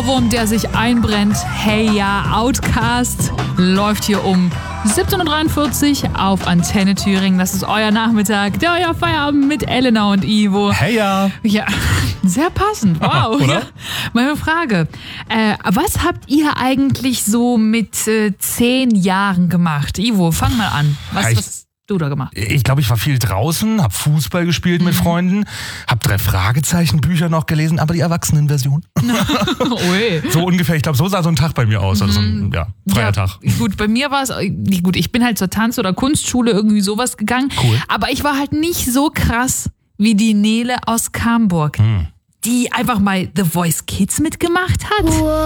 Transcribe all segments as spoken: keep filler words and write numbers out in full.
Ohrwurm, der sich einbrennt. Hey ja, Outcast läuft hier um siebzehn Uhr dreiundvierzig auf Antenne Thüringen. Das ist euer Nachmittag, der euer Feierabend mit Elena und Ivo. Hey ja. Ja, sehr passend. Wow. Oder? Ja. Meine Frage, äh, was habt ihr eigentlich so mit äh, zehn Jahren gemacht? Ivo, fang mal an. Was, Ich- was hast du da gemacht? Ich glaube, ich war viel draußen, habe Fußball gespielt mit Freunden, habe drei Fragezeichen Bücher noch gelesen, aber die Erwachsenenversion. Ui. So ungefähr, ich glaube, so sah so ein Tag bei mir aus. Also so ein ja, freier Ja, Tag. gut, bei mir war es, gut, ich bin halt zur Tanz- oder Kunstschule irgendwie sowas gegangen. Cool. Aber ich war halt nicht so krass wie die Nele aus Camburg, Hm. die einfach mal The Voice Kids mitgemacht hat.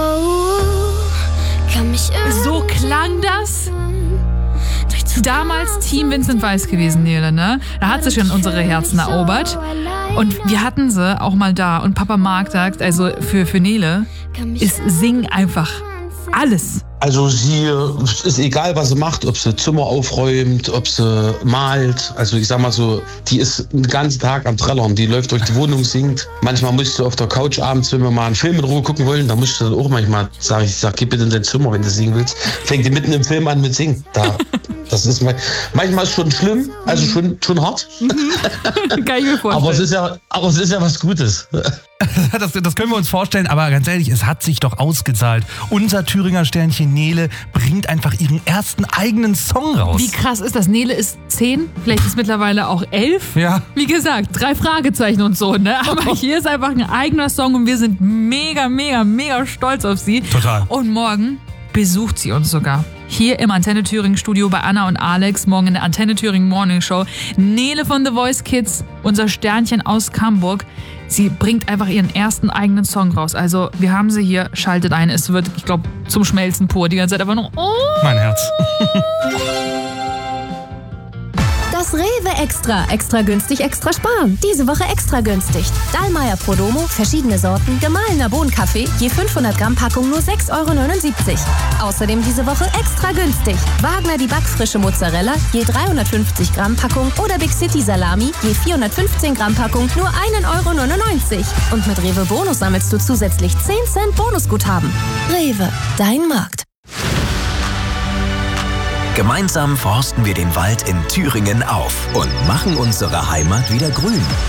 Kann mich So klang das. Damals Team Vincent Weiss gewesen, Nele, ne? Da hat sie schon unsere Herzen erobert. Und wir hatten sie auch mal da. Und Papa Mark sagt, also für, für Nele ist Sing einfach alles. Also sie ist egal, was sie macht, ob sie Zimmer aufräumt, ob sie malt. Also ich sag mal so, die ist den ganzen Tag am Trällern. Die läuft durch die Wohnung, singt. Manchmal musst du auf der Couch abends, wenn wir mal einen Film in Ruhe gucken wollen, da musst du dann auch manchmal sagen, ich sag, geh bitte in dein Zimmer, wenn du singen willst. Fängt die mitten im Film an mit Singen. Da, das ist mal, manchmal ist schon schlimm, also schon, schon hart. Kann ich mir vorstellen. Aber es ist ja, aber es ist ja was Gutes. Das, das können wir uns vorstellen, aber ganz ehrlich, es hat sich doch ausgezahlt. Unser Thüringer Sternchen Nele bringt einfach ihren ersten eigenen Song raus. Wie krass ist das? Nele ist zehn, vielleicht ist mittlerweile auch elf. Ja. Wie gesagt, drei Fragezeichen und so, ne? Aber hier ist einfach ein eigener Song und wir sind mega, mega, mega stolz auf sie. Total. Und morgen besucht sie uns sogar. Hier im Antenne Thüringen Studio bei Anna und Alex, morgen in der Antenne Thüringen Morning Show. Nele von The Voice Kids, unser Sternchen aus Camburg. Sie bringt einfach ihren ersten eigenen Song raus. Also wir haben sie hier, schaltet ein. Es wird, ich glaube, zum Schmelzen pur. Die ganze Zeit einfach nur, oh. Mein Herz. Das Rewe Extra. Extra günstig, extra sparen. Diese Woche extra günstig. Dallmayr Prodomo, verschiedene Sorten, gemahlener Bohnenkaffee, je fünfhundert Gramm Packung nur sechs Euro neunundsiebzig. Außerdem diese Woche extra günstig. Wagner die backfrische Mozzarella, je dreihundertfünfzig Gramm Packung oder Big City Salami, je vierhundertfünfzehn Gramm Packung nur ein Euro neunundneunzig. Und mit Rewe Bonus sammelst du zusätzlich zehn Cent Bonusguthaben. Rewe, dein Markt. Gemeinsam forsten wir den Wald in Thüringen auf und machen unsere Heimat wieder grün.